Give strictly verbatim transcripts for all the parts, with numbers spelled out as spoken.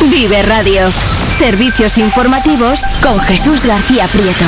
Vive Radio. Servicios informativos con Jesús García Prieto.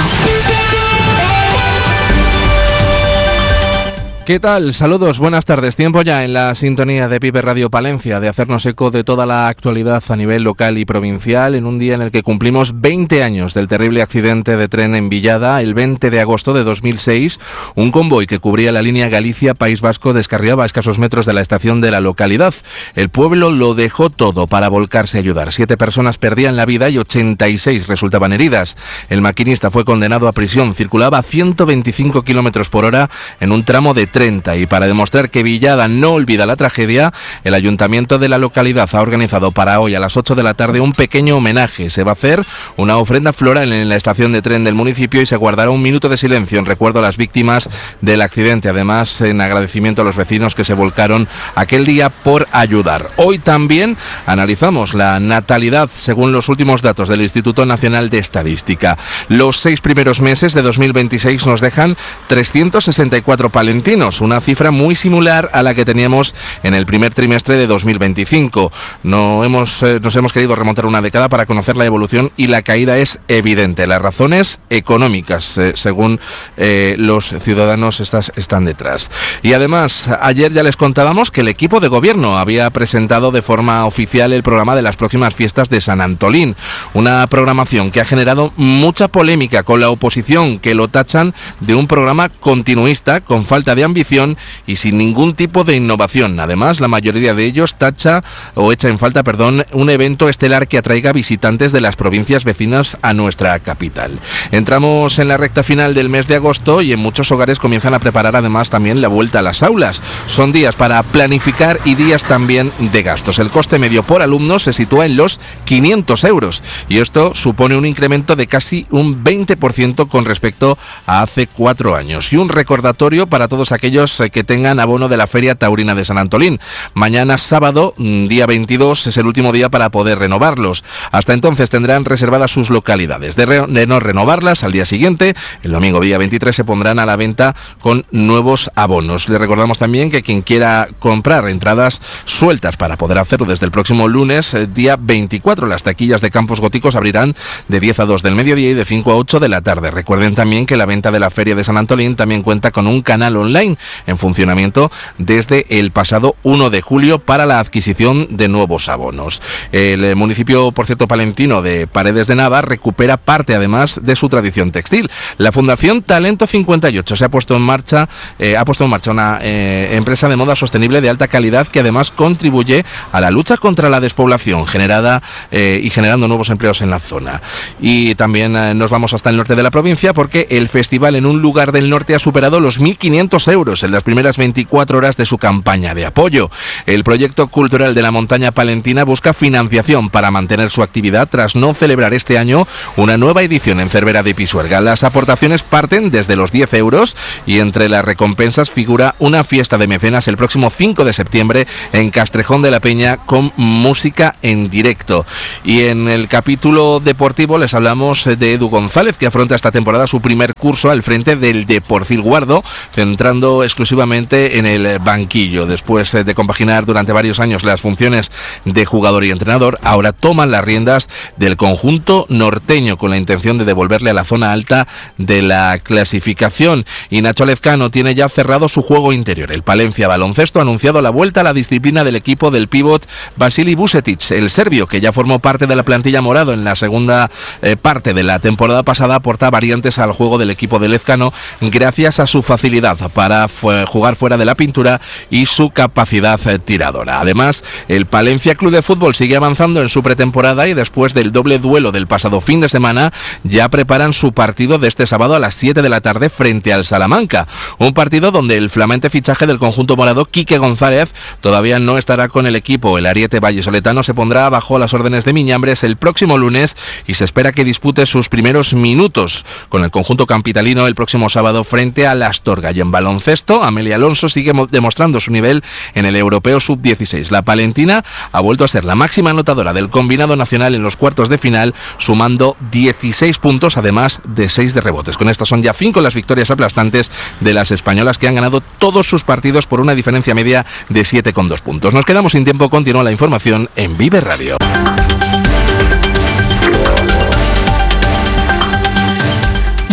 ¿Qué tal? Saludos, buenas tardes. Tiempo ya en la sintonía de Vive Radio Palencia de hacernos eco de toda la actualidad a nivel local y provincial en un día en el que cumplimos veinte años del terrible accidente de tren en Villada. El veinte de agosto de dos mil seis, un convoy que cubría la línea Galicia-País Vasco descarriaba a escasos metros de la estación de la localidad. El pueblo lo dejó todo para volcarse a ayudar. Siete personas perdían la vida y ochenta y seis resultaban heridas. El maquinista fue condenado a prisión. Circulaba a ciento veinticinco kilómetros por hora en un tramo de treinta, y para demostrar que Villada no olvida la tragedia, el ayuntamiento de la localidad ha organizado para hoy a las ocho de la tarde un pequeño homenaje. Se va a hacer una ofrenda floral en la estación de tren del municipio y se guardará un minuto de silencio en recuerdo a las víctimas del accidente, además en agradecimiento a los vecinos que se volcaron aquel día por ayudar. Hoy también analizamos la natalidad según los últimos datos del Instituto Nacional de Estadística. Los seis primeros meses de dos mil veintiséis nos dejan trescientos sesenta y cuatro palentinos, una cifra muy similar a la que teníamos en el primer trimestre de dos mil veinticinco. No hemos, eh, nos hemos querido remontar una década para conocer la evolución y la caída es evidente. Las razones económicas, eh, según eh, los ciudadanos, estas están detrás. Y además, ayer ya les contábamos que el equipo de gobierno había presentado de forma oficial el programa de las próximas fiestas de San Antolín. Una programación que ha generado mucha polémica con la oposición, que lo tachan de un programa continuista, con falta de ambición y sin ningún tipo de innovación. Además, la mayoría de ellos tacha o echa en falta, perdón, un evento estelar que atraiga visitantes de las provincias vecinas a nuestra capital. Entramos en la recta final del mes de agosto y en muchos hogares comienzan a preparar además también la vuelta a las aulas. Son días para planificar y días también de gastos. El coste medio por alumno se sitúa en los quinientos euros y esto supone un incremento de casi un veinte por ciento con respecto a hace cuatro años. Y un recordatorio para todos aquellos que tengan abono de la Feria Taurina de San Antolín. Mañana sábado, día veintidós, es el último día para poder renovarlos. Hasta entonces tendrán reservadas sus localidades. De, re- de no renovarlas, al día siguiente, el domingo día veintitrés, se pondrán a la venta con nuevos abonos. Les recordamos también que quien quiera comprar entradas sueltas para poder hacerlo desde el próximo lunes, día veinticuatro, las taquillas de Campos Góticos abrirán de diez a dos del mediodía y de cinco a ocho de la tarde. Recuerden también que la venta de la Feria de San Antolín también cuenta con un canal online en funcionamiento desde el pasado uno de julio para la adquisición de nuevos abonos. El municipio, por cierto, palentino de Paredes de Nava recupera parte además de su tradición textil. La Fundación Talento cincuenta y ocho se ha puesto en marcha, eh, ha puesto en marcha una eh, empresa de moda sostenible de alta calidad que además contribuye a la lucha contra la despoblación generada eh, y generando nuevos empleos en la zona. Y también eh, nos vamos hasta el norte de la provincia porque el festival en un lugar del norte ha superado los mil quinientos euros en las primeras veinticuatro horas de su campaña de apoyo. El proyecto cultural de la montaña palentina busca financiación para mantener su actividad tras no celebrar este año una nueva edición en Cervera de Pisuerga. Las aportaciones parten desde los diez euros y entre las recompensas figura una fiesta de mecenas el próximo cinco de septiembre en Castrejón de la Peña con música en directo. Y en el capítulo deportivo les hablamos de Edu González, que afronta esta temporada su primer curso al frente del Deporcil Guardo, centrando exclusivamente en el banquillo. Después de compaginar durante varios años las funciones de jugador y entrenador, ahora toman las riendas del conjunto norteño con la intención de devolverle a la zona alta de la clasificación. Y Nacho Lezcano tiene ya cerrado su juego interior. El Palencia Baloncesto ha anunciado la vuelta a la disciplina del equipo del pívot Vasili Vucetic, el serbio, que ya formó parte de la plantilla morado en la segunda eh, parte de la temporada pasada, aporta variantes al juego del equipo de Lezcano gracias a su facilidad para fue, jugar fuera de la pintura y su capacidad eh, tiradora. Además, el Palencia Club de Fútbol sigue avanzando en su pretemporada y después del doble duelo del pasado fin de semana ya preparan su partido de este sábado a las siete de la tarde frente al Salamanca. Un partido donde el flamante fichaje del conjunto morado, Quique González, todavía no estará con el equipo. El ariete vallisoletano se pondrá bajo las órdenes de Miñambres el próximo lunes y se espera que dispute sus primeros minutos con el conjunto capitalino el próximo sábado frente a la Astorga. Y en baloncesto, Amelia Alonso sigue demostrando su nivel en el europeo sub dieciséis. La palentina ha vuelto a ser la máxima anotadora del combinado nacional en los cuartos de final, sumando dieciséis puntos, además de seis de rebotes. Con estas son ya cinco las victorias aplastantes de las españolas, que han ganado todos sus partidos por una diferencia media de siete coma dos puntos. Nos quedamos sin tiempo, continúa la información en Vive Radio.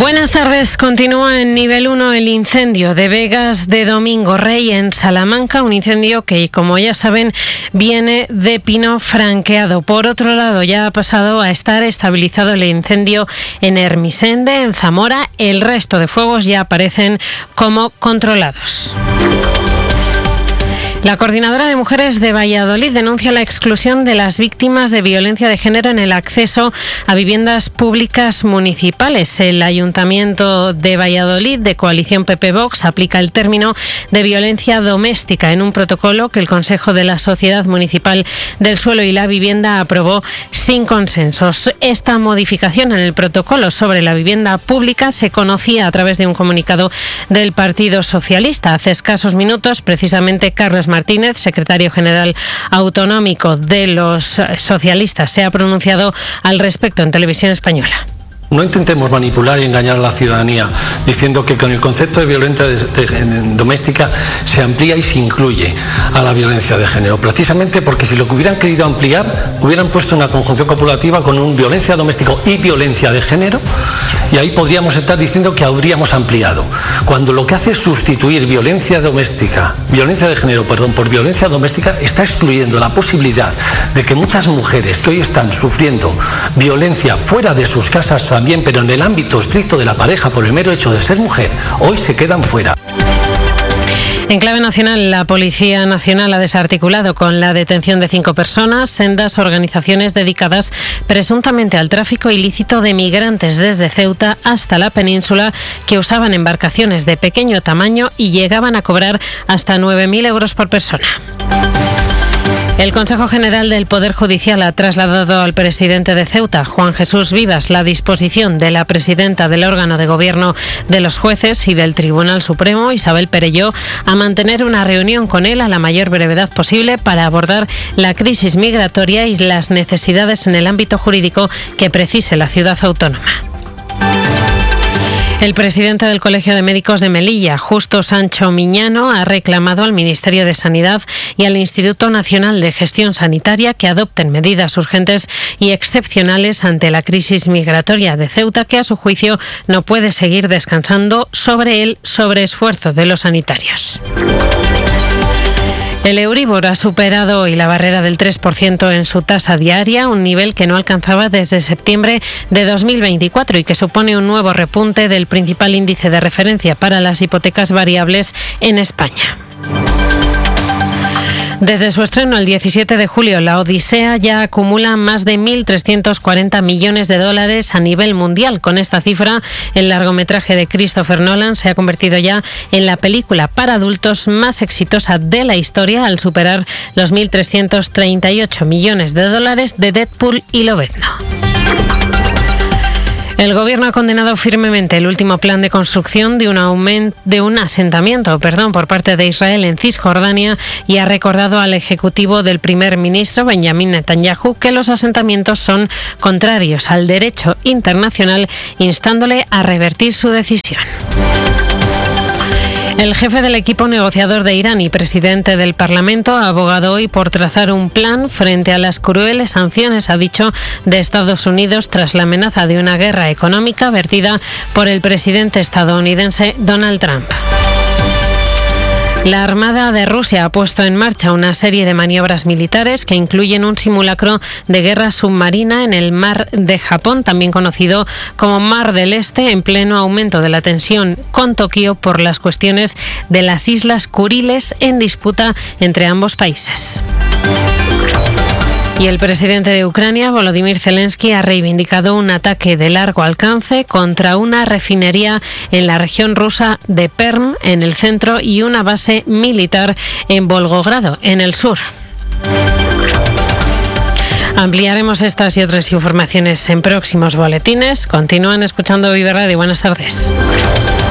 Buenas tardes. Continúa en nivel uno el incendio de Vegas de Domingo Rey en Salamanca, un incendio que, como ya saben, viene de pino franqueado. Por otro lado, ya ha pasado a estar estabilizado el incendio en Hermisende, en Zamora. El resto de fuegos ya aparecen como controlados. La Coordinadora de Mujeres de Valladolid denuncia la exclusión de las víctimas de violencia de género en el acceso a viviendas públicas municipales. El Ayuntamiento de Valladolid, de coalición P P Vox, aplica el término de violencia doméstica en un protocolo que el Consejo de la Sociedad Municipal del Suelo y la Vivienda aprobó sin consensos. Esta modificación en el protocolo sobre la vivienda pública se conocía a través de un comunicado del Partido Socialista. Hace escasos minutos, precisamente, Carlos Martínez, secretario general autonómico de los socialistas, se ha pronunciado al respecto en Televisión Española. No intentemos manipular y engañar a la ciudadanía diciendo que con el concepto de violencia de, de, de, doméstica se amplía y se incluye a la violencia de género. Precisamente porque si lo que hubieran querido ampliar, hubieran puesto una conjunción copulativa con un violencia doméstica y violencia de género, y ahí podríamos estar diciendo que habríamos ampliado. Cuando lo que hace es sustituir violencia doméstica, violencia de género, perdón, por violencia doméstica, está excluyendo la posibilidad de que muchas mujeres que hoy están sufriendo violencia fuera de sus casas también, También, pero en el ámbito estricto de la pareja, por el mero hecho de ser mujer, hoy se quedan fuera. En clave nacional, la Policía Nacional ha desarticulado con la detención de cinco personas sendas organizaciones dedicadas presuntamente al tráfico ilícito de migrantes desde Ceuta hasta la península, que usaban embarcaciones de pequeño tamaño y llegaban a cobrar hasta nueve mil euros por persona. El Consejo General del Poder Judicial ha trasladado al presidente de Ceuta, Juan Jesús Vivas, la disposición de la presidenta del órgano de gobierno de los jueces y del Tribunal Supremo, Isabel Perelló, a mantener una reunión con él a la mayor brevedad posible para abordar la crisis migratoria y las necesidades en el ámbito jurídico que precise la ciudad autónoma. El presidente del Colegio de Médicos de Melilla, Justo Sancho Miñano, ha reclamado al Ministerio de Sanidad y al Instituto Nacional de Gestión Sanitaria que adopten medidas urgentes y excepcionales ante la crisis migratoria de Ceuta, que a su juicio no puede seguir descansando sobre el sobreesfuerzo de los sanitarios. El Euribor ha superado hoy la barrera del tres por ciento en su tasa diaria, un nivel que no alcanzaba desde septiembre de dos mil veinticuatro y que supone un nuevo repunte del principal índice de referencia para las hipotecas variables en España. Desde su estreno el diecisiete de julio, La Odisea ya acumula más de mil trescientos cuarenta millones de dólares a nivel mundial. Con esta cifra, el largometraje de Christopher Nolan se ha convertido ya en la película para adultos más exitosa de la historia, al superar los mil trescientos treinta y ocho millones de dólares de Deadpool y Lobezno. El Gobierno ha condenado firmemente el último plan de construcción de un, aumento, de un asentamiento perdón, por parte de Israel en Cisjordania y ha recordado al Ejecutivo del primer ministro Benjamín Netanyahu que los asentamientos son contrarios al derecho internacional, instándole a revertir su decisión. El jefe del equipo negociador de Irán y presidente del Parlamento ha abogado hoy por trazar un plan frente a las crueles sanciones, ha dicho, de Estados Unidos tras la amenaza de una guerra económica vertida por el presidente estadounidense Donald Trump. La Armada de Rusia ha puesto en marcha una serie de maniobras militares que incluyen un simulacro de guerra submarina en el Mar de Japón, también conocido como Mar del Este, en pleno aumento de la tensión con Tokio por las cuestiones de las Islas Kuriles en disputa entre ambos países. Y el presidente de Ucrania, Volodymyr Zelensky, ha reivindicado un ataque de largo alcance contra una refinería en la región rusa de Perm, en el centro, y una base militar en Volgogrado, en el sur. Ampliaremos estas y otras informaciones en próximos boletines. Continúan escuchando Vive Radio. Buenas tardes.